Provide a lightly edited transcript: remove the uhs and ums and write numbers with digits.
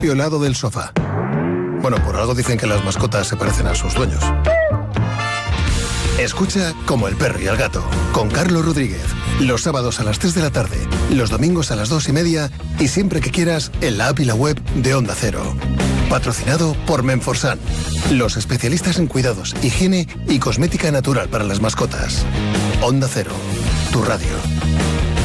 lado del sofá. Bueno, por algo dicen que las mascotas se parecen a sus dueños. Escucha Como el perro y el gato, con Carlos Rodríguez. Los sábados a las 3 de la tarde, los domingos a las 2:30 y siempre que quieras en la app y la web de Onda Cero. Patrocinado por Menforsan, los especialistas en cuidados, higiene y cosmética natural para las mascotas. Onda Cero, tu radio.